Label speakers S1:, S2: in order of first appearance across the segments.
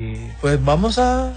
S1: pues vamos a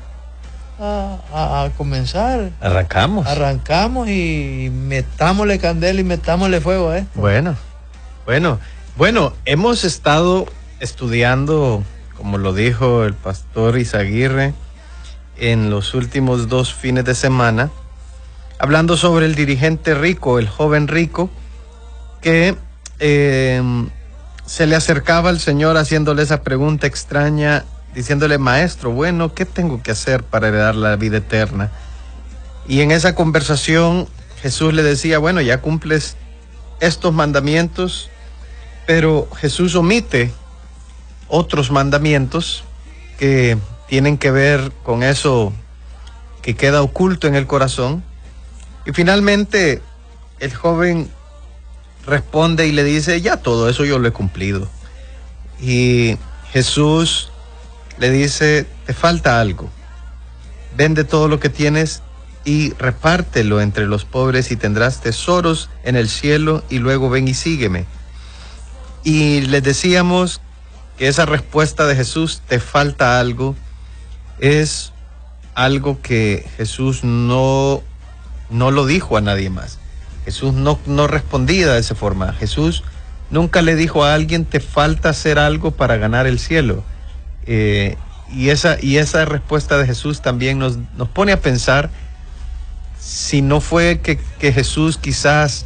S1: comenzar. Arrancamos y metámosle candela y metámosle fuego, ¿eh?
S2: Bueno, hemos estado estudiando, como lo dijo el pastor Izaguirre, en los últimos 2 fines de semana, hablando sobre el dirigente rico, el joven rico, que se le acercaba al Señor haciéndole esa pregunta extraña, diciéndole: maestro, bueno, ¿qué tengo que hacer para heredar la vida eterna? Y en esa conversación Jesús le decía: bueno, ya cumples estos mandamientos, pero Jesús omite otros mandamientos que tienen que ver con eso que queda oculto en el corazón. Y finalmente el joven responde y le dice: ya todo eso yo lo he cumplido. Y Jesús le dice: te falta algo. Vende todo lo que tienes y repártelo entre los pobres y tendrás tesoros en el cielo, y luego ven y sígueme. Y les decíamos que esa respuesta de Jesús, te falta algo, es algo que Jesús no lo dijo a nadie más. Jesús no respondía de esa forma. Jesús nunca le dijo a alguien: te falta hacer algo para ganar el cielo. Y esa respuesta de Jesús también nos pone a pensar si no fue que Jesús, quizás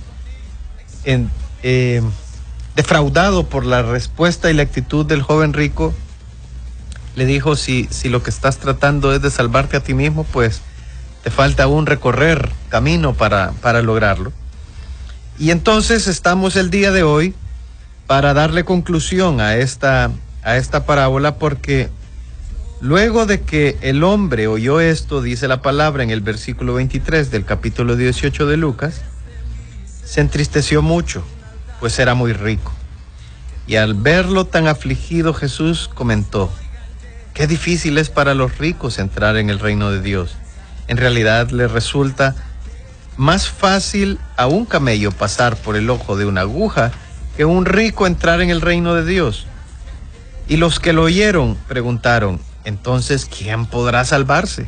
S2: defraudado por la respuesta y la actitud del joven rico, le dijo: si lo que estás tratando es de salvarte a ti mismo, pues te falta aún recorrer camino para lograrlo. Y entonces estamos el día de hoy para darle conclusión a esta parábola, porque luego de que el hombre oyó esto, dice la palabra en el versículo 23 del capítulo 18 de Lucas, se entristeció mucho, pues era muy rico. Y al verlo tan afligido, Jesús comentó: qué difícil es para los ricos entrar en el reino de Dios. En realidad les resulta más fácil a un camello pasar por el ojo de una aguja que un rico entrar en el reino de Dios. Y los que lo oyeron preguntaron: entonces, ¿quién podrá salvarse?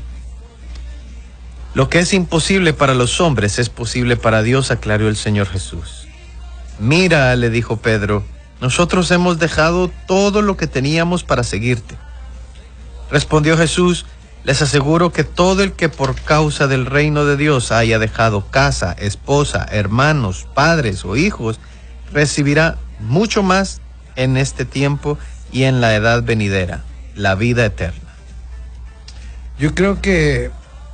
S2: Lo que es imposible para los hombres es posible para Dios, aclaró el Señor Jesús. Mira, le dijo Pedro, nosotros hemos dejado todo lo que teníamos para seguirte. Respondió Jesús: les aseguro que todo el que por causa del reino de Dios haya dejado casa, esposa, hermanos, padres o hijos, recibirá mucho más en este tiempo y en la edad venidera, la vida eterna.
S1: Yo creo que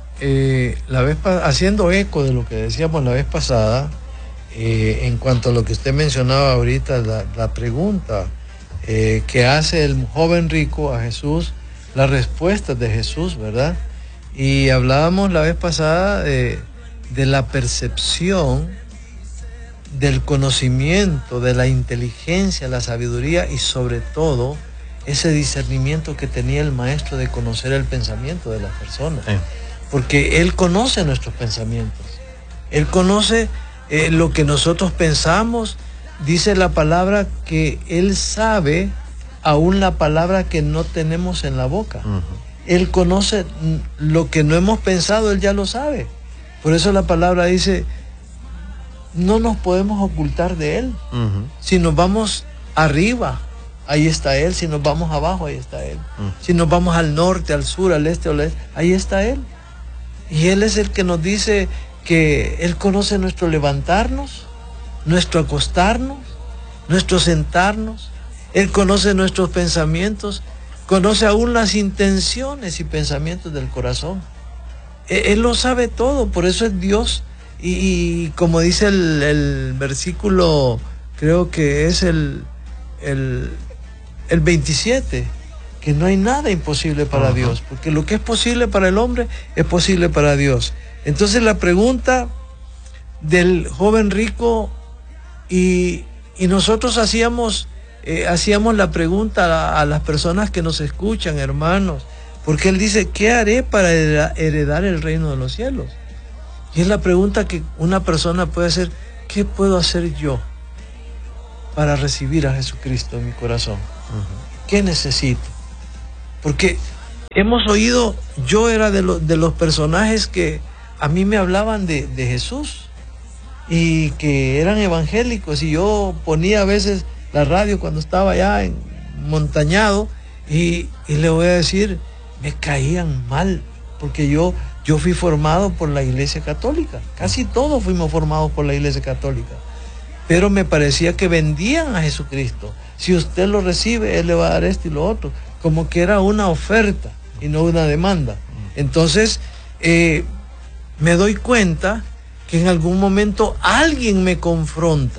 S1: haciendo eco de lo que decíamos la vez pasada, en cuanto a lo que usted mencionaba ahorita, la pregunta que hace el joven rico a Jesús, la respuesta de Jesús, ¿verdad? Y hablábamos la vez pasada de la percepción, del conocimiento, de la inteligencia, la sabiduría y sobre todo ese discernimiento que tenía el maestro de conocer el pensamiento de las personas. Porque él conoce nuestros pensamientos, él conoce lo que nosotros pensamos. Dice la palabra que él sabe aún la palabra que no tenemos en la boca. Él conoce lo que no hemos pensado, él ya lo sabe. Por eso la palabra dice: no nos podemos ocultar de él. Si nos vamos arriba, ahí está él. Si nos vamos abajo, ahí está él. Si nos vamos al norte, al sur, al este o al oeste, ahí está él. Y él es el que nos dice que él conoce nuestro levantarnos, nuestro acostarnos, nuestro sentarnos. Él conoce nuestros pensamientos, conoce aún las intenciones y pensamientos del corazón. Él lo sabe todo, por eso es Dios. Y como dice el versículo, creo que es el 27, que no hay nada imposible para Dios, porque lo que es posible para el hombre es posible para Dios. Entonces la pregunta del joven rico, y nosotros hacíamos la pregunta a las personas que nos escuchan, hermanos, porque él dice: ¿qué haré para heredar el reino de los cielos? Y es la pregunta que una persona puede hacer: ¿qué puedo hacer yo para recibir a Jesucristo en mi corazón? ¿Qué necesito? Porque hemos oído, yo era de los personajes que a mí me hablaban de Jesús y que eran evangélicos, y yo ponía a veces la radio cuando estaba allá en montañado y le voy a decir, me caían mal, porque yo fui formado por la Iglesia Católica, casi todos fuimos formados por la Iglesia Católica, pero me parecía que vendían a Jesucristo. Si usted lo recibe, Él le va a dar esto y lo otro, como que era una oferta y no una demanda. Entonces, me doy cuenta que en algún momento alguien me confronta,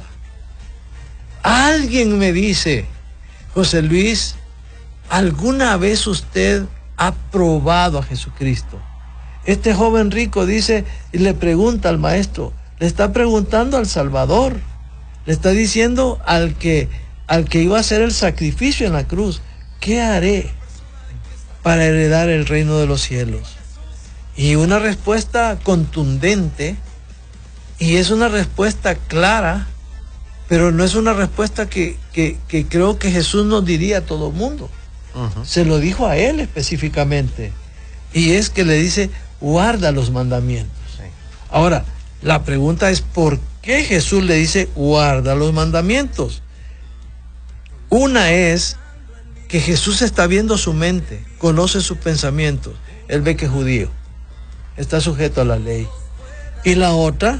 S1: alguien me dice, José Luis, ¿alguna vez usted ha probado a Jesucristo? Este joven rico dice y le pregunta al maestro, le está preguntando al Salvador, le está diciendo al que iba a hacer el sacrificio en la cruz, ¿qué haré para heredar el reino de los cielos? Y una respuesta contundente, y es una respuesta clara, pero no es una respuesta que creo que Jesús nos diría a todo el mundo. Se lo dijo a él específicamente, y es que le dice, guarda los mandamientos. Sí. Ahora, la pregunta es, ¿por qué Jesús le dice, guarda los mandamientos? Una es que Jesús está viendo su mente, conoce sus pensamientos, él ve que es judío, está sujeto a la ley. Y la otra,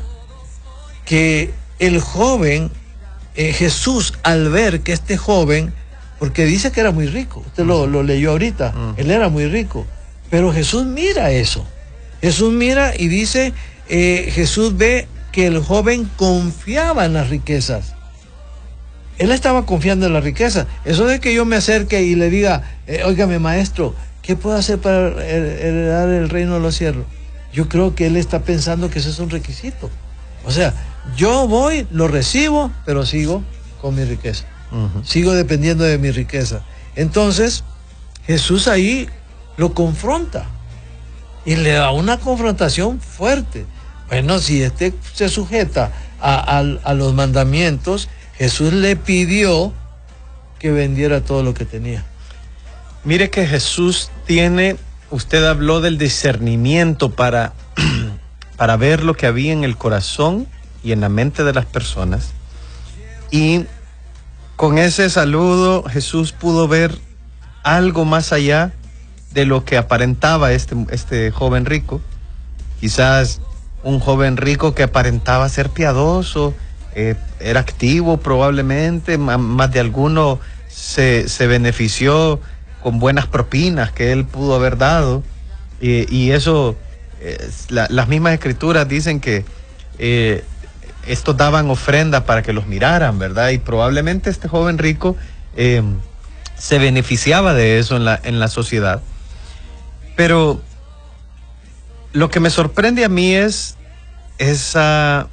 S1: que el joven, Jesús, al ver que este joven, porque dice que era muy rico, usted lo leyó ahorita, él era muy rico, pero Jesús mira eso, Jesús mira y dice, Jesús ve que el joven confiaba en las riquezas. Él estaba confiando en la riqueza. Eso de que yo me acerque y le diga, óigame maestro, ¿qué puedo hacer para heredar el reino de los cielos? Yo creo que él está pensando que ese es un requisito. O sea, yo voy, lo recibo, pero sigo con mi riqueza. Sigo dependiendo de mi riqueza. Entonces, Jesús ahí lo confronta y le da una confrontación fuerte. Bueno, si este se sujeta a los mandamientos, Jesús le pidió que vendiera todo lo que tenía.
S2: Mire que Jesús tiene, usted habló del discernimiento para ver lo que había en el corazón y en la mente de las personas. Y con ese saludo Jesús pudo ver algo más allá de lo que aparentaba este joven rico. Quizás un joven rico que aparentaba ser piadoso, era activo probablemente, más de alguno se benefició con buenas propinas que él pudo haber dado, y eso, las mismas escrituras dicen que estos daban ofrenda para que los miraran, ¿verdad? Y probablemente este joven rico se beneficiaba de eso en la sociedad. Pero lo que me sorprende a mí es esa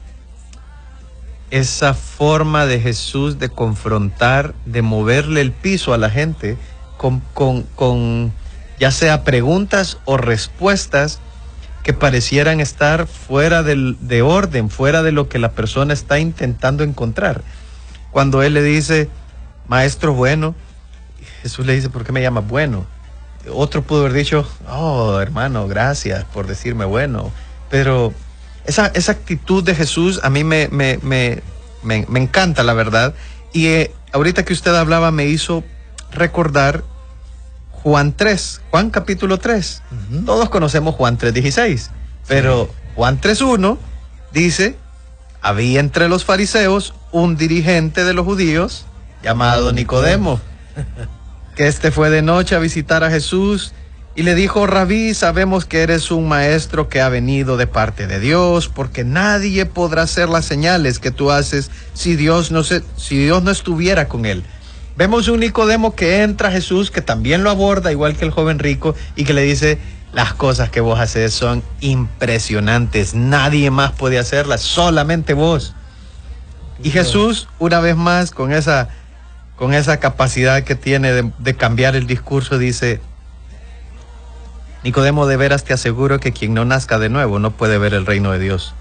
S2: forma de Jesús de confrontar, de moverle el piso a la gente con ya sea preguntas o respuestas que parecieran estar fuera de orden, fuera de lo que la persona está intentando encontrar. Cuando él le dice, maestro bueno, Jesús le dice, ¿por qué me llamas bueno? Otro pudo haber dicho, oh hermano, gracias por decirme bueno. Pero esa actitud de Jesús a mí me encanta, la verdad. Y ahorita que usted hablaba me hizo recordar Juan capítulo 3. Todos conocemos Juan 3:16, pero sí. Juan 3:1 dice, había entre los fariseos un dirigente de los judíos llamado Nicodemo, que fue de noche a visitar a Jesús y le dijo, Rabí, sabemos que eres un maestro que ha venido de parte de Dios, porque nadie podrá hacer las señales que tú haces si Dios no estuviera con él. Vemos un Nicodemo que entra a Jesús, que también lo aborda, igual que el joven rico, y que le dice, las cosas que vos haces son impresionantes, nadie más puede hacerlas, solamente vos. Y Jesús, una vez más, con esa capacidad que tiene de cambiar el discurso, dice, Nicodemo, de veras te aseguro que quien no nazca de nuevo no puede ver el reino de Dios.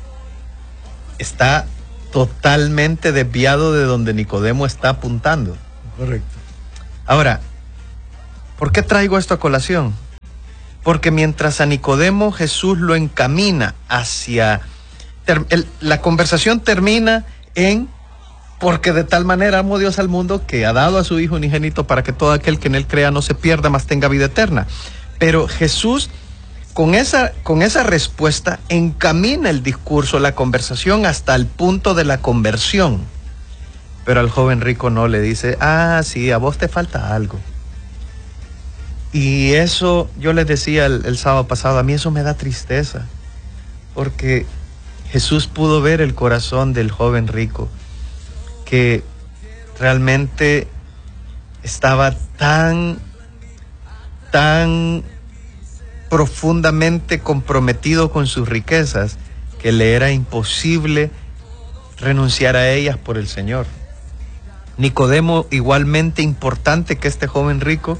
S2: Está totalmente desviado de donde Nicodemo está apuntando.
S1: Correcto.
S2: Ahora, ¿por qué traigo esto a colación? porque mientras a Nicodemo Jesús lo encamina hacia... la conversación termina en... Porque de tal manera amó Dios al mundo que ha dado a su Hijo unigénito para que todo aquel que en él crea no se pierda, mas tenga vida eterna. Pero Jesús, con esa respuesta, encamina el discurso, la conversación hasta el punto de la conversión. Pero al joven rico no, le dice, sí, a vos te falta algo. Y eso, yo les decía el sábado pasado, a mí eso me da tristeza. Porque Jesús pudo ver el corazón del joven rico, que realmente estaba tan profundamente comprometido con sus riquezas que le era imposible renunciar a ellas por el Señor. Nicodemo, igualmente importante que este joven rico,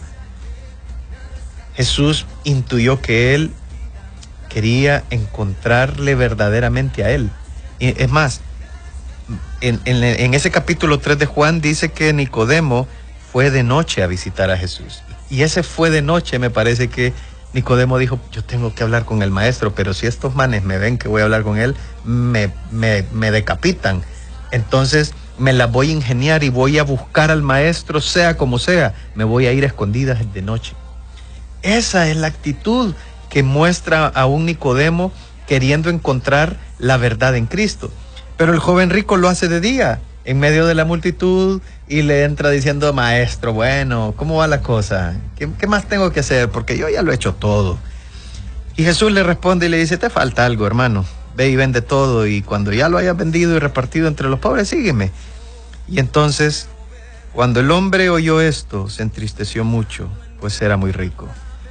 S2: Jesús intuyó que él quería encontrarle verdaderamente a él. Y es más, en ese capítulo 3 de Juan dice que Nicodemo fue de noche a visitar a Jesús. Y ese fue de noche, me parece que Nicodemo dijo, yo tengo que hablar con el maestro, pero si estos manes me ven que voy a hablar con él, me decapitan. Entonces me la voy a ingeniar y voy a buscar al maestro, sea como sea, me voy a ir a escondidas de noche. Esa es la actitud que muestra a un Nicodemo queriendo encontrar la verdad en Cristo. Pero el joven rico lo hace de día, en medio de la multitud, y le entra diciendo, maestro, bueno, ¿cómo va la cosa? ¿Qué más tengo que hacer? Porque yo ya lo he hecho todo. Y Jesús le responde y le dice, te falta algo, hermano. Ve y vende todo, y cuando ya lo hayas vendido y repartido entre los pobres, sígueme. Y entonces, cuando el hombre oyó esto, se entristeció mucho, pues era muy rico.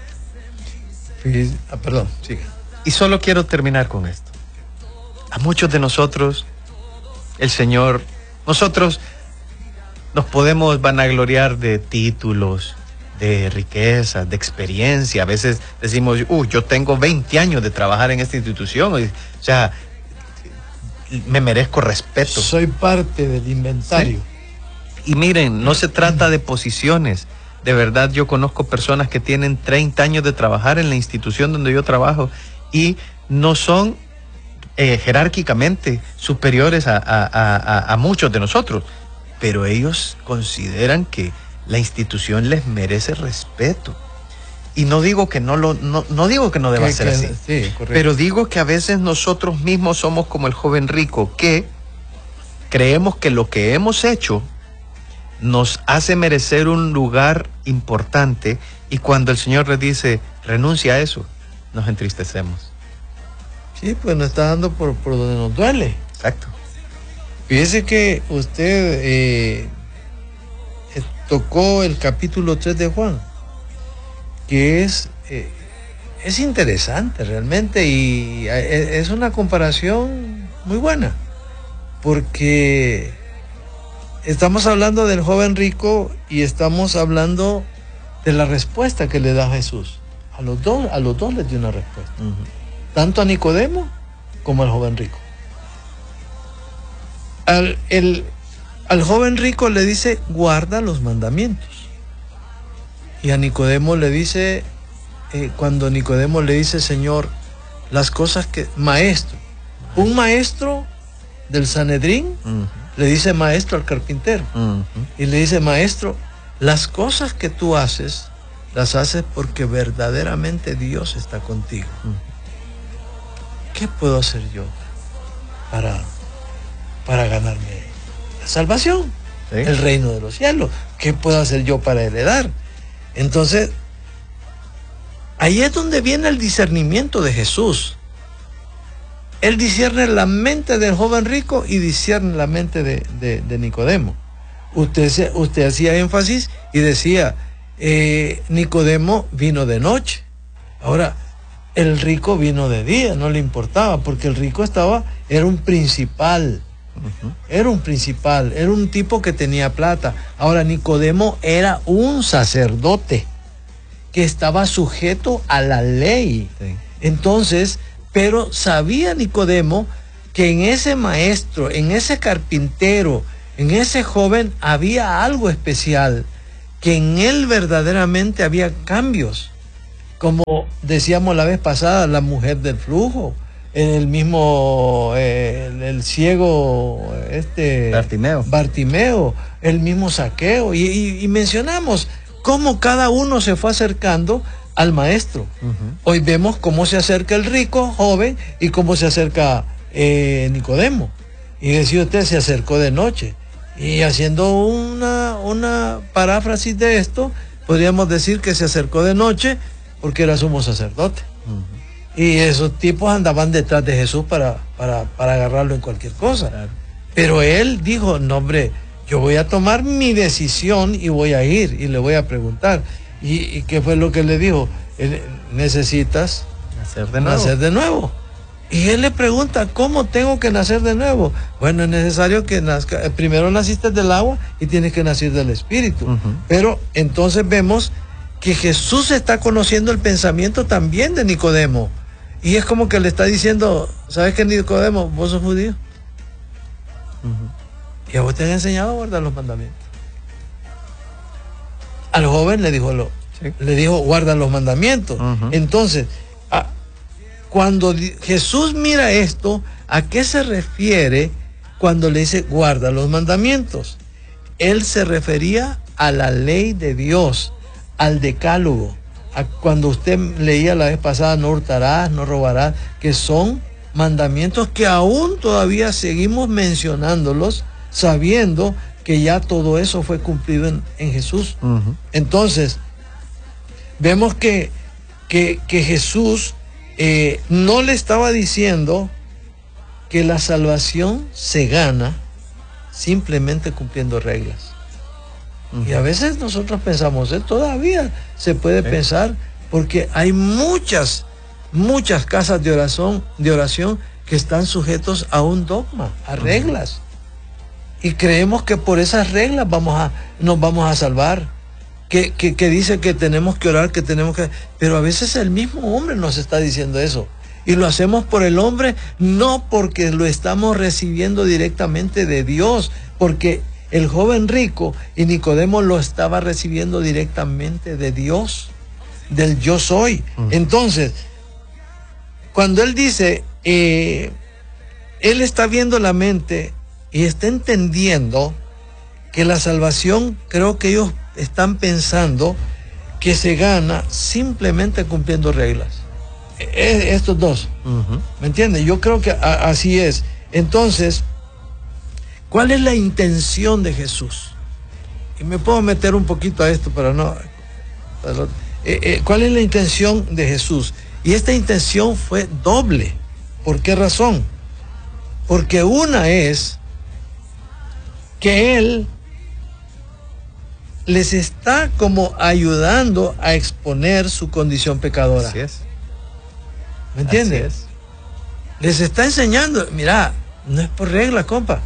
S1: Perdón, sigue.
S2: Y solo quiero terminar con esto. A muchos de nosotros, el Señor, nosotros nos podemos vanagloriar de títulos, de riqueza, de experiencia. A veces decimos, yo tengo 20 años de trabajar en esta institución, o sea, me merezco respeto.
S1: Soy parte del inventario.
S2: Sí. Y miren, no se trata de posiciones. De verdad, yo conozco personas que tienen 30 años de trabajar en la institución donde yo trabajo y no son jerárquicamente superiores a muchos de nosotros, pero ellos consideran que la institución les merece respeto. Y no digo que no digo que no deba ser así,
S1: sí,
S2: pero digo que a veces nosotros mismos somos como el joven rico, que creemos que lo que hemos hecho nos hace merecer un lugar importante, y cuando el Señor les dice, renuncia a eso, nos entristecemos.
S1: Sí, pues nos está dando por donde nos duele.
S2: Exacto.
S1: Fíjese que usted tocó el capítulo 3 de Juan, que es interesante realmente, y es una comparación muy buena, porque estamos hablando del joven rico y estamos hablando de la respuesta que le da Jesús. A los dos les dio una respuesta. Uh-huh. Tanto a Nicodemo como al joven rico. Al joven rico le dice, guarda los mandamientos. Y a Nicodemo le dice, cuando Nicodemo le dice, Señor, las cosas que... Maestro. Un maestro del Sanedrín le dice maestro al carpintero. Y le dice, maestro, las cosas que tú haces, las haces porque verdaderamente Dios está contigo. ¿Qué puedo hacer yo para ganarme la salvación? ¿Sí? El reino de los cielos. ¿Qué puedo hacer yo para heredar? Entonces, ahí es donde viene el discernimiento de Jesús. Él discierne la mente del joven rico y discierne la mente de Nicodemo. Usted hacía énfasis y decía, Nicodemo vino de noche. Ahora, el rico vino de día, no le importaba, porque el rico era un principal. Era un principal, era un tipo que tenía plata. Ahora, Nicodemo era un sacerdote que estaba sujeto a la ley. Sí. Entonces, pero sabía Nicodemo que en ese maestro, en ese carpintero, en ese joven había algo especial, que en él verdaderamente había cambios. como decíamos la vez pasada, la mujer del flujo, el mismo, el ciego, Bartimeo, el mismo Zaqueo, y mencionamos cómo cada uno se fue acercando al maestro. Hoy vemos cómo se acerca el rico joven y cómo se acerca Nicodemo. Y decía usted, se acercó de noche. Y haciendo una paráfrasis de esto, podríamos decir que se acercó de noche porque era sumo sacerdote. Y esos tipos andaban detrás de Jesús para agarrarlo en cualquier cosa. Claro. Pero él dijo, no hombre, yo voy a tomar mi decisión y voy a ir y le voy a preguntar. ¿Y qué fue lo que le dijo? Necesitas nacer de nuevo. Y él le pregunta, ¿cómo tengo que nacer de nuevo? Bueno, es necesario que nazca. Primero naciste del agua y tienes que nacer del Espíritu. Pero entonces vemos que Jesús está conociendo el pensamiento también de Nicodemo. Y es como que le está diciendo, ¿sabes qué, Nicodemo? Vos sos judío. Y a vos te han enseñado a guardar los mandamientos. Al joven le dijo, guarda los mandamientos. Entonces, cuando Jesús mira esto, ¿a qué se refiere cuando le dice guarda los mandamientos? Él se refería a la ley de Dios, al decálogo. Cuando usted leía la vez pasada, no hurtarás, no robarás, que son mandamientos que aún todavía seguimos mencionándolos, sabiendo que ya todo eso fue cumplido en Jesús. Entonces, vemos que Jesús no le estaba diciendo que la salvación se gana simplemente cumpliendo reglas. Y a veces nosotros pensamos, todavía se puede pensar, porque hay muchas casas de oración que están sujetos a un dogma, a reglas. Y creemos que por esas reglas nos vamos a salvar. Que dice que tenemos que orar, pero a veces el mismo hombre nos está diciendo eso. Y lo hacemos por el hombre, no porque lo estamos recibiendo directamente de Dios, porque el joven rico y Nicodemo lo estaba recibiendo directamente de Dios, del yo soy. Entonces, cuando él dice, él está viendo la mente y está entendiendo que la salvación, creo que ellos están pensando que se gana simplemente cumpliendo reglas. Estos dos. ¿Me entiendes? Yo creo que así es. Entonces, ¿cuál es la intención de Jesús? Y me puedo meter un poquito a esto, pero no. ¿Cuál es la intención de Jesús? Y esta intención fue doble. ¿Por qué razón? Porque una es que Él les está como ayudando a exponer su condición pecadora.
S2: Así es.
S1: ¿Me entiendes?
S2: Así es.
S1: Les está enseñando, mira, no es por regla, compa.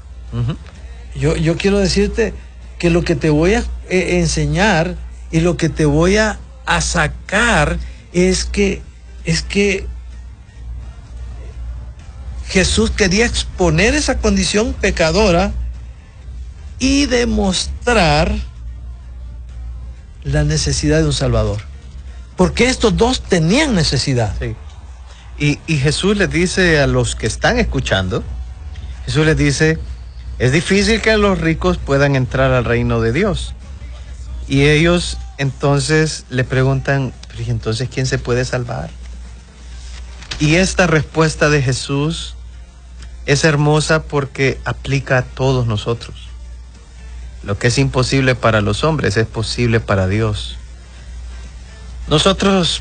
S1: Yo quiero decirte que lo que te voy a enseñar y lo que te voy a sacar es que Jesús quería exponer esa condición pecadora y demostrar la necesidad de un Salvador. Porque estos dos tenían necesidad.
S2: Sí. Y Jesús les dice a los que están escuchando, Jesús les dice, es difícil que los ricos puedan entrar al reino de Dios. Y ellos entonces le preguntan, pero ¿y entonces quién se puede salvar? Y esta respuesta de Jesús es hermosa porque aplica a todos nosotros. Lo que es imposible para los hombres es posible para Dios. Todos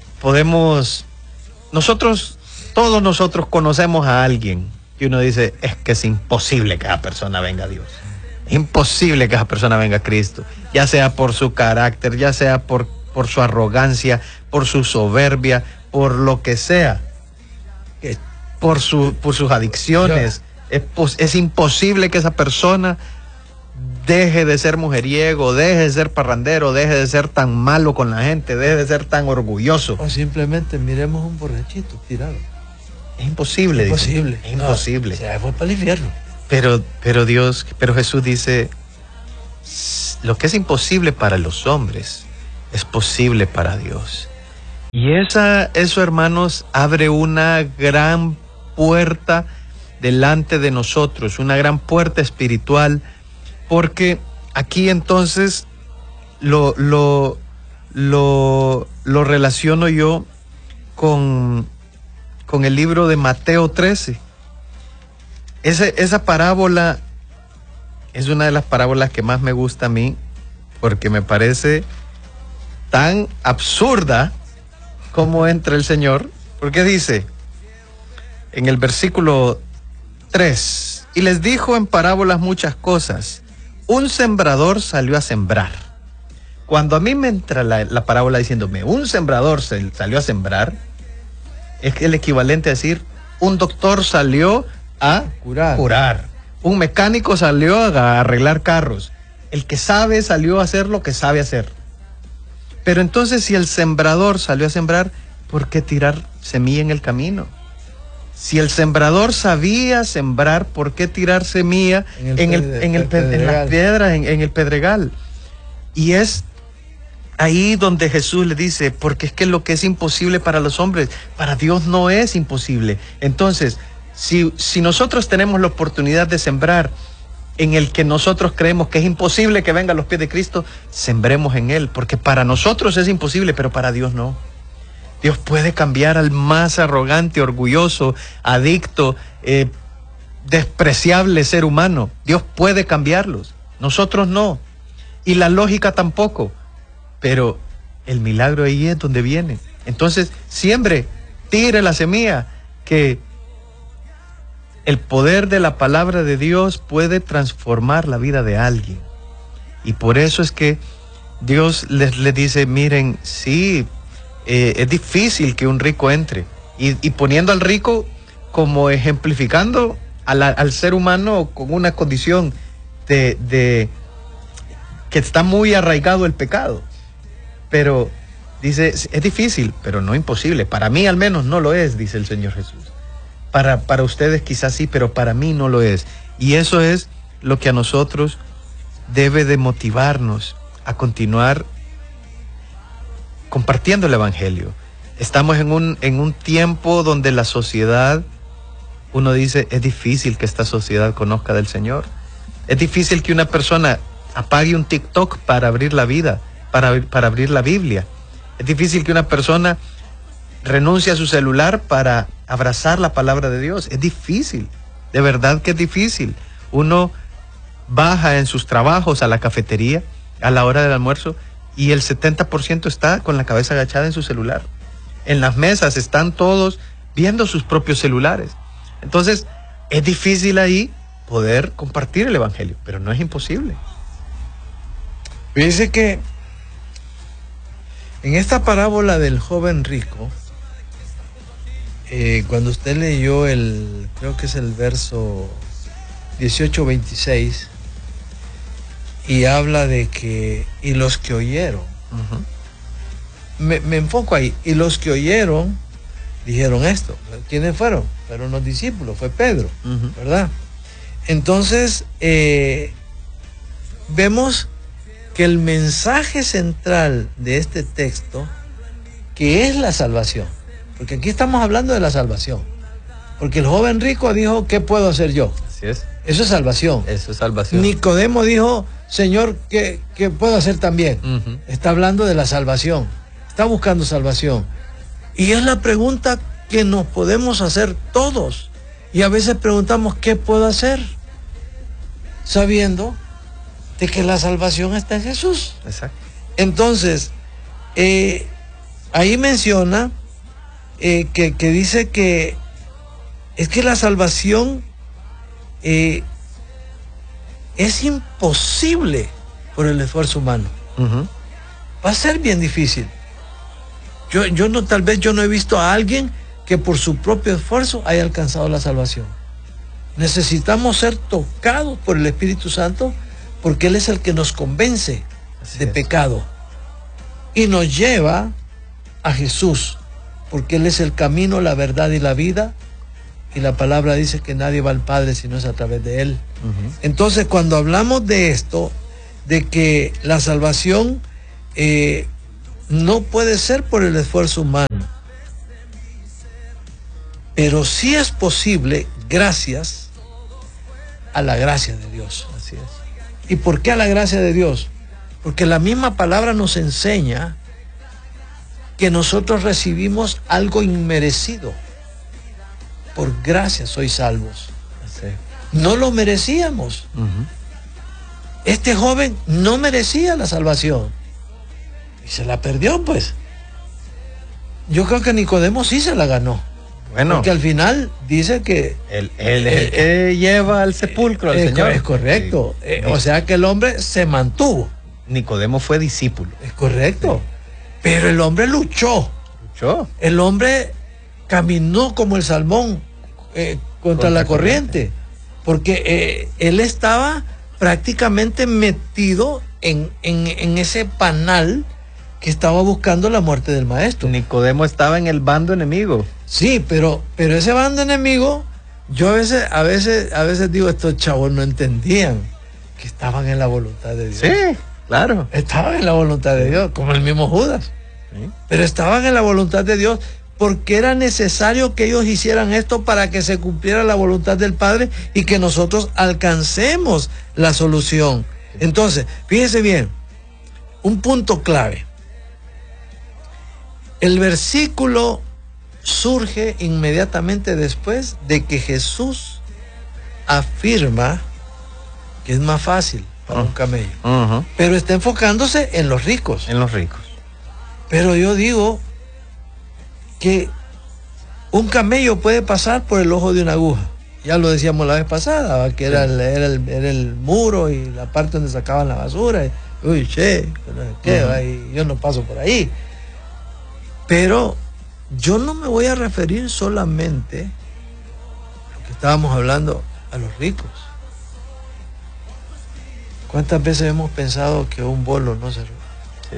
S2: nosotros conocemos a alguien que uno dice, es que es imposible que esa persona venga a Dios. Es imposible que esa persona venga a Cristo. Ya sea por su carácter, ya sea por su arrogancia, por su soberbia, por lo que sea. Por sus adicciones. Es imposible que esa persona deje de ser mujeriego, deje de ser parrandero, deje de ser tan malo con la gente, deje de ser tan orgulloso.
S1: O simplemente miremos un borrachito tirado.
S2: Es imposible.
S1: Imposible.
S2: Es imposible.
S1: Se fue para el infierno.
S2: Pero Jesús dice, lo que es imposible para los hombres es posible para Dios. Y eso, hermanos, abre una gran puerta delante de nosotros, una gran puerta espiritual, porque aquí entonces lo relaciono yo con el libro de Mateo 13. Esa parábola es una de las parábolas que más me gusta a mí, porque me parece tan absurda como entra el Señor, porque dice en el versículo 3, y les dijo en parábolas muchas cosas. Un sembrador salió a sembrar. Cuando a mí me entra la parábola diciéndome un sembrador salió a sembrar, es el equivalente a decir un doctor salió a curar. Un mecánico salió a arreglar carros. El que sabe salió a hacer lo que sabe hacer. Pero entonces, si el sembrador salió a sembrar, ¿por qué tirar semilla en el camino? Si el sembrador sabía sembrar, ¿por qué tirar semilla en las piedras, en el pedregal? Y es ahí donde Jesús le dice, porque es que lo que es imposible para los hombres, para Dios no es imposible. Entonces, si nosotros tenemos la oportunidad de sembrar en el que nosotros creemos que es imposible que venga a los pies de Cristo, sembremos en Él, porque para nosotros es imposible, pero para Dios no. Dios puede cambiar al más arrogante, orgulloso, adicto, despreciable ser humano. Dios puede cambiarlos, nosotros no. Y la lógica tampoco. Pero el milagro ahí es donde viene. Entonces, siembre, tire la semilla, que el poder de la palabra de Dios puede transformar la vida de alguien. Y por eso es que Dios les dice, miren, sí, es difícil que un rico entre. Y poniendo al rico como ejemplificando al ser humano con una condición de que está muy arraigado el pecado. Pero dice, es difícil, pero no imposible. Para mí al menos no lo es, dice el Señor Jesús. Para ustedes quizás sí, pero para mí no lo es. Y eso es lo que a nosotros debe de motivarnos a continuar compartiendo el Evangelio. Estamos en un tiempo donde la sociedad, uno dice, es difícil que esta sociedad conozca del Señor. Es difícil que una persona apague un TikTok para abrir la vida, para abrir la Biblia. Es difícil que una persona renuncie a su celular para abrazar la palabra de Dios. Es difícil, de verdad que es difícil. Uno baja en sus trabajos a la cafetería a la hora del almuerzo y el 70% está con la cabeza agachada en su celular. En las mesas están todos viendo sus propios celulares. Entonces, es difícil ahí poder compartir el Evangelio, pero no es imposible.
S1: Fíjese que en esta parábola del joven rico, cuando usted leyó creo que es el verso 18-26, y habla de que, y los que oyeron, me enfoco ahí, y los que oyeron dijeron esto. ¿Quiénes fueron? Fueron los discípulos, fue Pedro, ¿verdad? Entonces, vemos que el mensaje central de este texto, que es la salvación, porque aquí estamos hablando de la salvación, porque el joven rico dijo, ¿qué puedo hacer yo?
S2: Así es.
S1: Eso es salvación.
S2: Eso es salvación.
S1: Nicodemo dijo, Señor, ¿qué puedo hacer también? Está hablando de la salvación, está buscando salvación. Y es la pregunta que nos podemos hacer todos. Y a veces preguntamos, ¿qué puedo hacer? Sabiendo de que la salvación está en Jesús.
S2: Exacto.
S1: Entonces, ahí menciona que dice que es que la salvación es imposible por el esfuerzo humano. Va a ser bien difícil. Tal vez yo no he visto a alguien que por su propio esfuerzo haya alcanzado la salvación. Necesitamos ser tocados por el Espíritu Santo, porque Él es el que nos convence de pecado y nos lleva a Jesús, porque Él es el camino, la verdad y la vida, y la palabra dice que nadie va al Padre si no es a través de Él. Entonces, cuando hablamos de esto, de que la salvación no puede ser por el esfuerzo humano, pero sí es posible gracias a la gracia de Dios.
S2: Así es.
S1: ¿Y por qué a la gracia de Dios? Porque la misma palabra nos enseña que nosotros recibimos algo inmerecido. Por gracia sois salvos.
S2: Así.
S1: No lo merecíamos. Este joven no merecía la salvación y se la perdió, pues. Yo creo que Nicodemo sí se la ganó.
S2: Bueno,
S1: porque al final dice que
S2: él es el que lleva al sepulcro al Señor.
S1: Es correcto.
S2: Sí.
S1: O sea que el hombre se mantuvo.
S2: Nicodemo fue discípulo.
S1: Es correcto. Sí. Pero el hombre luchó. El hombre caminó como el salmón contra la corriente. Porque él estaba prácticamente metido en ese panal que estaba buscando la muerte del maestro.
S2: Nicodemo estaba en el bando enemigo.
S1: Sí, pero ese bando enemigo, yo a veces digo, estos chavos no entendían que estaban en la voluntad de Dios.
S2: Sí, claro.
S1: Estaban en la voluntad de Dios, como el mismo Judas. Sí. Pero estaban en la voluntad de Dios porque era necesario que ellos hicieran esto para que se cumpliera la voluntad del Padre y que nosotros alcancemos la solución. Entonces, fíjense bien, un punto clave. El versículo surge inmediatamente después de que Jesús afirma que es más fácil para un camello. Pero está enfocándose en los ricos.
S2: En los ricos.
S1: Pero yo digo que un camello puede pasar por el ojo de una aguja. Ya lo decíamos la vez pasada, que era el muro y la parte donde sacaban la basura. Y, uy, che, y yo no paso por ahí. Pero yo no me voy a referir solamente, lo que estábamos hablando, a los ricos. ¿Cuántas veces hemos pensado que un bolo no se roba? Sí.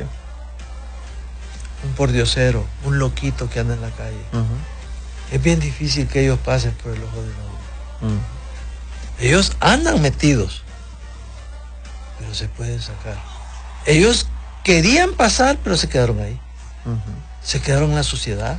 S1: Un pordiosero, un loquito que anda en la calle. Es bien difícil que ellos pasen por el ojo de una aguja. Ellos andan metidos, pero se pueden sacar. Ellos querían pasar, pero se quedaron ahí. Se quedaron en la sociedad.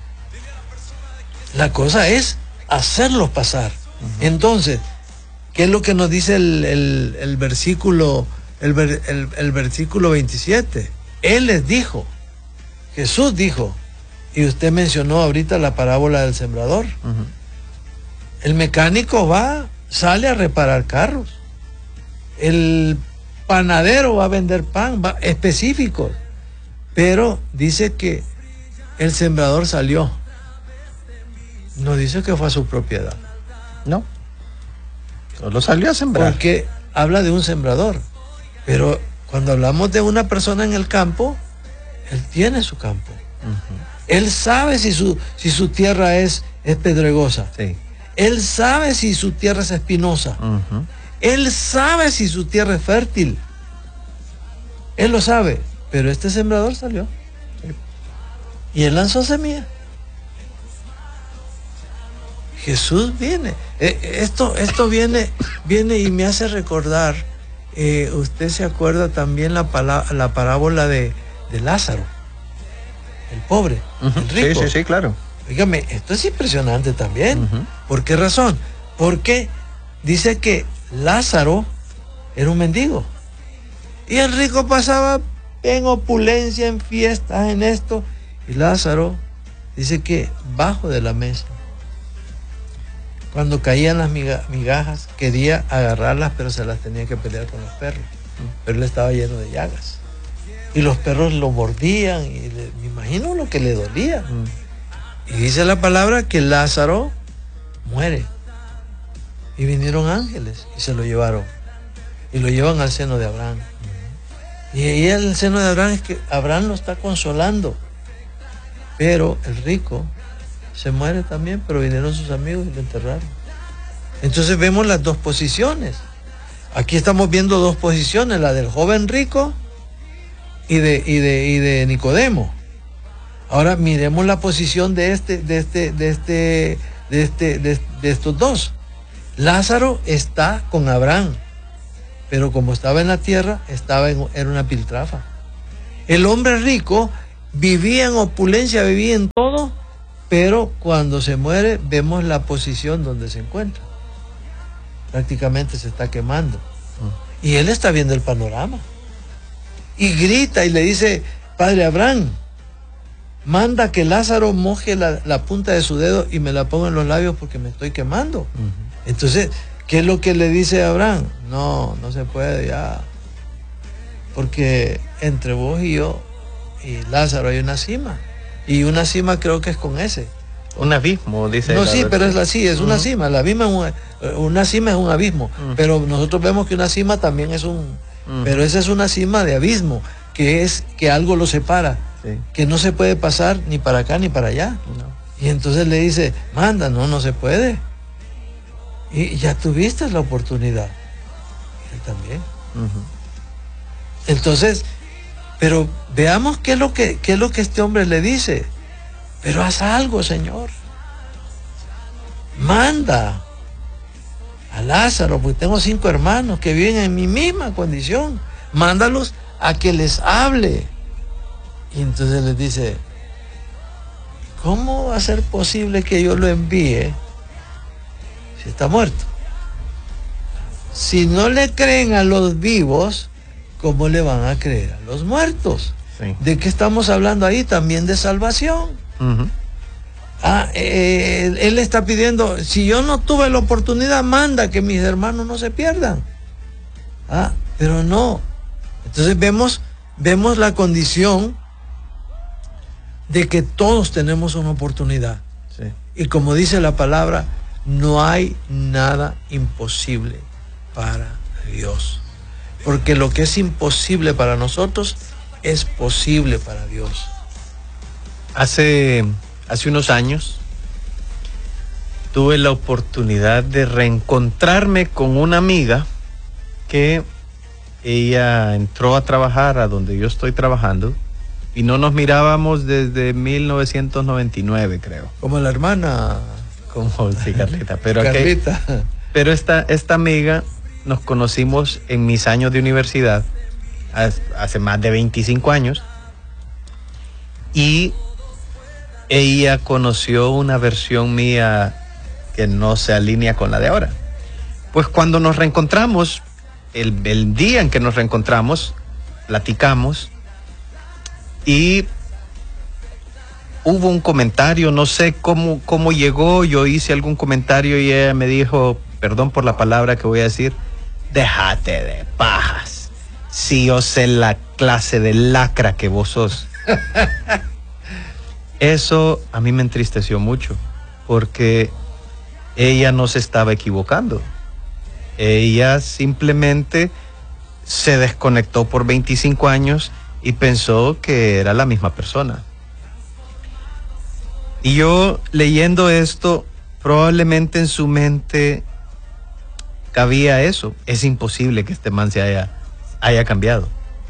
S1: La cosa es hacerlos pasar. Entonces, ¿qué es lo que nos dice el versículo, el versículo 27? Él les dijo, Jesús dijo, y usted mencionó ahorita la parábola del sembrador. El mecánico sale a reparar carros. El panadero va a vender pan, específicos. Pero dice que el sembrador salió. No dice que fue a su propiedad.
S2: No. Solo salió a sembrar.
S1: Porque habla de un sembrador. Pero cuando hablamos de una persona en el campo, él tiene su campo. Él sabe si su tierra es pedregosa.
S2: Sí.
S1: Él sabe si su tierra es espinosa. Él sabe si su tierra es fértil. Él lo sabe. Pero este sembrador salió. Y él lanzó semilla. Jesús viene. Esto viene y me hace recordar. Usted se acuerda también la parábola de Lázaro. El pobre, el rico.
S2: Sí, claro.
S1: Dígame, esto es impresionante también. ¿Por qué razón? Porque dice que Lázaro era un mendigo. Y el rico pasaba en opulencia, en fiestas, en esto. Y Lázaro dice que bajo de la mesa, cuando caían las migajas, quería agarrarlas, pero se las tenía que pelear con los perros. Pero él estaba lleno de llagas. Y los perros lo mordían, y me imagino lo que le dolía. Y dice la palabra que Lázaro muere. Y vinieron ángeles y se lo llevaron. Y lo llevan al seno de Abraham. Y ahí el seno de Abraham es que Abraham lo está consolando. Pero el rico se muere también, pero vinieron sus amigos y lo enterraron. Entonces vemos las dos posiciones. Aquí estamos viendo dos posiciones, la del joven rico y de Nicodemo. Ahora miremos la posición de estos dos. Lázaro está con Abraham, pero como estaba en la tierra, era una piltrafa. El hombre rico vivía en opulencia, vivía en todo, pero cuando se muere vemos la posición donde se encuentra. Prácticamente se está quemando. Y él está viendo el panorama. Y grita y le dice, Padre Abraham, manda que Lázaro moje la punta de su dedo y me la ponga en los labios porque me estoy quemando. Entonces, ¿qué es lo que le dice Abraham? No se puede ya. Porque entre vos y yo y Lázaro hay una cima. Y una cima creo que es con ese.
S2: Un abismo, dice.
S1: No, sí, pero es así, es una cima. La abismo una cima es un abismo. Pero nosotros vemos que una cima también es un... Pero esa es una cima de abismo, que es que algo lo separa. Sí. Que no se puede pasar ni para acá ni para allá. No. Y entonces le dice, manda, no se puede. Y ya tuviste la oportunidad. Él también. Entonces, pero veamos qué es lo que este hombre le dice. Pero haz algo, Señor. Manda a Lázaro, porque tengo 5 hermanos que viven en mi misma condición. Mándalos a que les hable. Y entonces les dice, ¿cómo va a ser posible que yo lo envíe si está muerto? Si no le creen a los vivos, ¿cómo le van a creer a los muertos? Sí. ¿De qué estamos hablando ahí? También de salvación. Él está pidiendo, si yo no tuve la oportunidad, manda que mis hermanos no se pierdan. Pero no. Entonces vemos la condición de que todos tenemos una oportunidad. Sí. Y como dice la palabra, no hay nada imposible para Dios. Porque lo que es imposible para nosotros es posible para Dios.
S2: Hace unos años tuve la oportunidad de reencontrarme con una amiga que ella entró a trabajar a donde yo estoy trabajando y no nos mirábamos desde 1999, creo.
S1: Como la hermana.
S2: Como sí, Carlita. Pero
S1: Carlita.
S2: Pero esta amiga nos conocimos en mis años de universidad, hace más de 25 años, y ella conoció una versión mía que no se alinea con la de ahora. Pues cuando nos reencontramos, el día en que nos reencontramos, platicamos y hubo un comentario, no sé cómo llegó, yo hice algún comentario y ella me dijo, perdón por la palabra que voy a decir, déjate de pajas, si yo sé la clase de lacra que vos sos. Eso a mí me entristeció mucho, porque ella no se estaba equivocando. Ella simplemente se desconectó por 25 años y pensó que era la misma persona. Y yo, leyendo esto, probablemente en su mente cabía eso. Es imposible que este man se haya cambiado.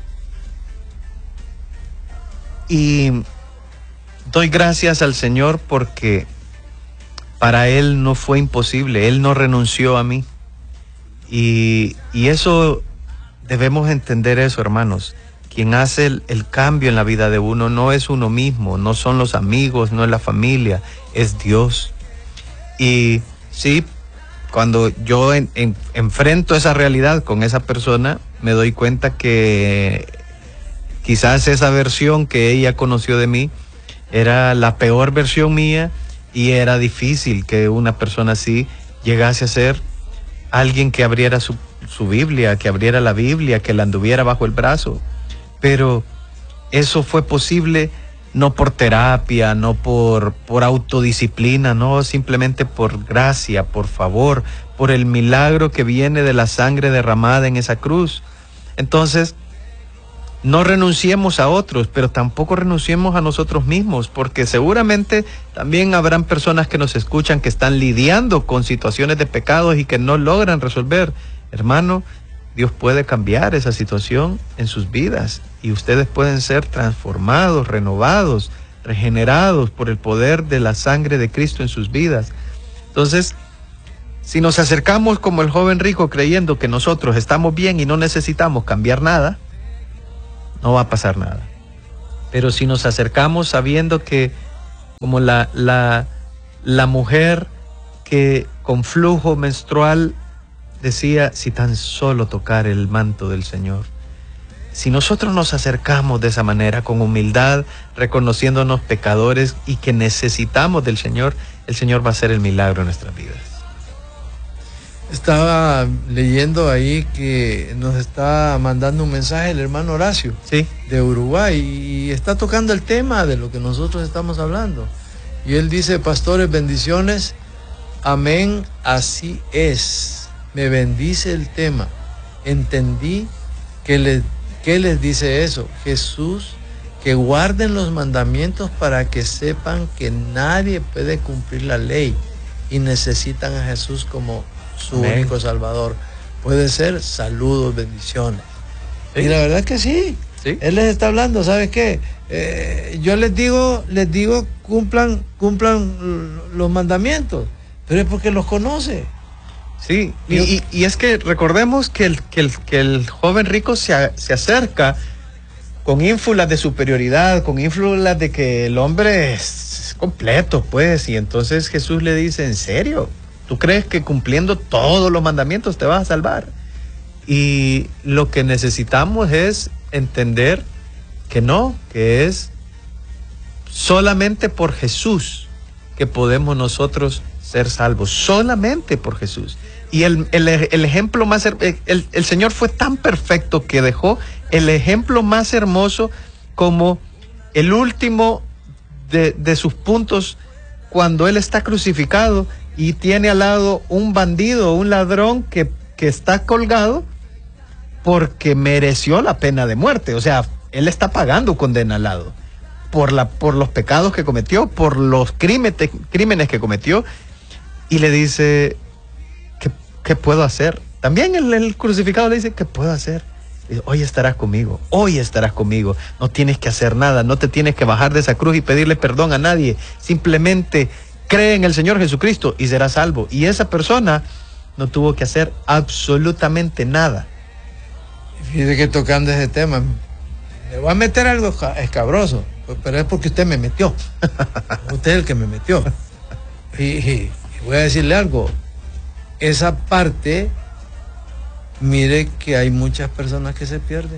S2: Y doy gracias al Señor porque para Él no fue imposible. Él no renunció a mí. Y eso, debemos entender eso, hermanos. Quien hace el cambio en la vida de uno no es uno mismo, no son los amigos, no es la familia, es Dios. Y sí, cuando yo enfrento esa realidad con esa persona, me doy cuenta que quizás esa versión que ella conoció de mí era la peor versión mía y era difícil que una persona así llegase a ser alguien que abriera su Biblia, que abriera la Biblia, que la anduviera bajo el brazo. Pero eso fue posible no por terapia, no por autodisciplina, no, simplemente por gracia, por favor, por el milagro que viene de la sangre derramada en esa cruz. Entonces, no renunciemos a otros, pero tampoco renunciemos a nosotros mismos, porque seguramente también habrán personas que nos escuchan que están lidiando con situaciones de pecados y que no logran resolver. Hermano, Dios puede cambiar esa situación en sus vidas y ustedes pueden ser transformados, renovados, regenerados por el poder de la sangre de Cristo en sus vidas. Entonces, si nos acercamos como el joven rico creyendo que nosotros estamos bien y no necesitamos cambiar nada, no va a pasar nada. Pero si nos acercamos sabiendo que, como la mujer que con flujo menstrual decía, si tan solo tocar el manto del Señor. Si nosotros nos acercamos de esa manera, con humildad, reconociéndonos pecadores y que necesitamos del Señor, el Señor va a hacer el milagro en nuestras vidas.
S1: Estaba leyendo ahí que nos está mandando un mensaje el hermano Horacio,
S2: sí,
S1: de Uruguay, y está tocando el tema de lo que nosotros estamos hablando. Y él dice, pastores, bendiciones, amén, así es. Me bendice el tema. Entendí que les dice eso. Jesús, que guarden los mandamientos para que sepan que nadie puede cumplir la ley y necesitan a Jesús como su
S2: amén.
S1: Único Salvador. Puede ser, saludos, bendiciones. Sí. Y la verdad que sí.
S2: Sí.
S1: Él les está hablando, ¿sabes qué? Yo les digo, cumplan los mandamientos, pero es porque los conoce.
S2: Sí, y es que recordemos que el joven rico se acerca con ínfulas de superioridad, con ínfulas de que el hombre es completo, pues, y entonces Jesús le dice, ¿en serio? ¿Tú crees que cumpliendo todos los mandamientos te vas a salvar? Y lo que necesitamos es entender que no, que es solamente por Jesús que podemos nosotros ser salvos, solamente por Jesús. Y el ejemplo más, el Señor fue tan perfecto que dejó el ejemplo más hermoso como el último de sus puntos cuando Él está crucificado y tiene al lado un bandido, un ladrón que está colgado porque mereció la pena de muerte. O sea, Él está pagando condena al lado por los pecados que cometió, por los crímenes que cometió, y le dice, ¿qué puedo hacer? También el crucificado le dice, ¿qué puedo hacer? Dice, hoy estarás conmigo, no tienes que hacer nada, no te tienes que bajar de esa cruz y pedirle perdón a nadie, simplemente cree en el Señor Jesucristo y serás salvo. Y esa persona no tuvo que hacer absolutamente nada.
S1: Fíjate que tocando ese tema, le voy a meter algo escabroso, pero es porque usted me metió. Usted es el que me metió. Y voy a decirle algo. Esa parte, mire que hay muchas personas que se pierden.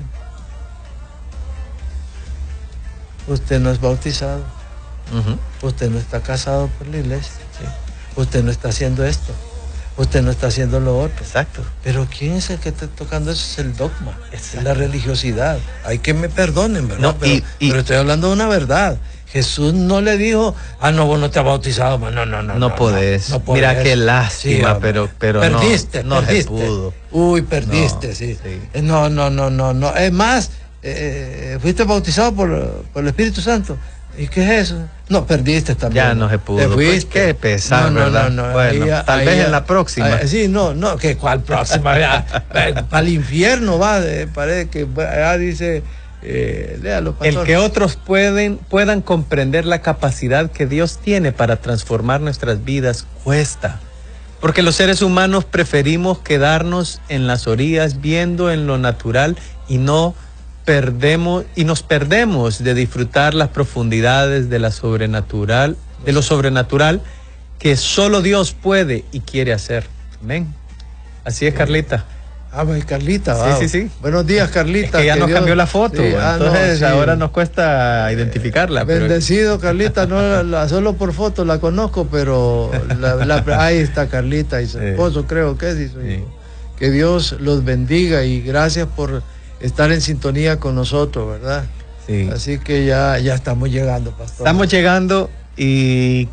S1: Usted no es bautizado. Usted no está casado por la iglesia.
S2: Sí.
S1: Usted no está haciendo esto. Usted no está haciendo lo otro.
S2: Exacto.
S1: Pero ¿quién es el que está tocando eso? Es el dogma. Exacto. Es la religiosidad. Hay que me perdonen, ¿verdad?
S2: No,
S1: pero estoy hablando de una verdad. Jesús no le dijo, no, vos no te has bautizado. No
S2: podés.
S1: No podés.
S2: Mira qué lástima,
S1: sí,
S2: pero
S1: perdiste.
S2: Se pudo.
S1: Uy, perdiste, no, sí. No. Es más, fuiste bautizado por el Espíritu Santo. ¿Y qué es eso? No, perdiste también.
S2: Ya no se pudo.
S1: Te fuiste.
S2: Pues qué pesar, ¿verdad? Bueno, tal vez en la próxima.
S1: Sí, no, que cuál próxima. Para el infierno va, parece que dice, léalo, pastor.
S2: El que otros puedan comprender la capacidad que Dios tiene para transformar nuestras vidas cuesta. Porque los seres humanos preferimos quedarnos en las orillas viendo en lo natural y nos perdemos de disfrutar las profundidades de lo sobrenatural que solo Dios puede y quiere hacer. Amén. Así es, Carlita.
S1: Pues Carlita, wow.
S2: Sí.
S1: Buenos días, Carlita.
S2: Es que ya nos cambió la foto, sí, entonces ahora nos cuesta identificarla.
S1: Bendecido, Carlita, no solo por foto la conozco, pero ahí está Carlita y su esposo, creo que es. Sí. Que Dios los bendiga y gracias por estar en sintonía con nosotros, ¿verdad?
S2: Sí.
S1: Así que ya estamos llegando, pastor.
S2: Estamos llegando y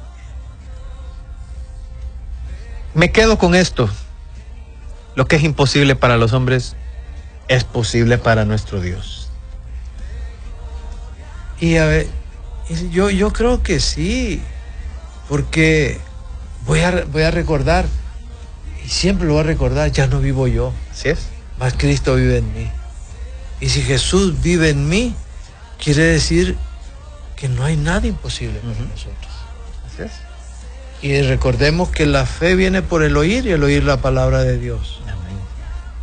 S2: me quedo con esto. Lo que es imposible para los hombres es posible para nuestro Dios.
S1: Y a ver, yo creo que sí, porque voy a recordar, y siempre lo voy a recordar, ya no vivo yo.
S2: Así es.
S1: Mas Cristo vive en mí. Y si Jesús vive en mí, quiere decir que no hay nada imposible para nosotros.
S2: Así es.
S1: Y recordemos que la fe viene por el oír y el oír la palabra de Dios.
S2: Amén.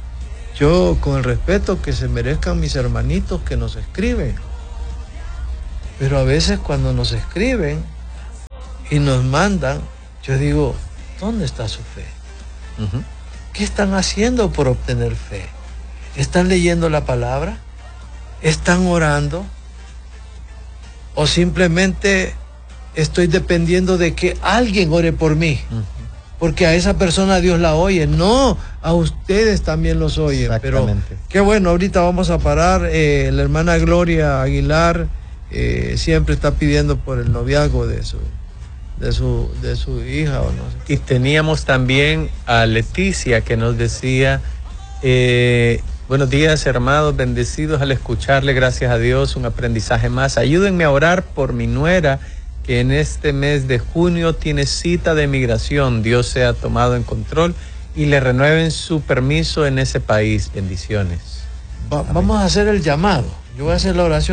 S1: Yo, con el respeto que se merezcan mis hermanitos que nos escriben, Pero a veces cuando nos escriben y nos mandan, yo digo, ¿dónde está su fe?
S2: Ujú.
S1: ¿Qué están haciendo por obtener fe? ¿Están leyendo la palabra? ¿Están orando? ¿O simplemente estoy dependiendo de que alguien ore por mí? Porque a esa persona Dios la oye. No, a ustedes también los oyen. Pero qué bueno, ahorita vamos a parar. La hermana Gloria Aguilar siempre está pidiendo por el noviazgo de su hija, o no sé.
S2: Y teníamos también a Leticia que nos decía, buenos días hermanos, bendecidos al escucharle, gracias a Dios, un aprendizaje más. Ayúdenme a orar por mi nuera que en este mes de junio tiene cita de migración. Dios sea tomado en control y le renueven su permiso en ese país. Bendiciones.
S1: Vamos a hacer el llamado. Yo voy a hacer la oración.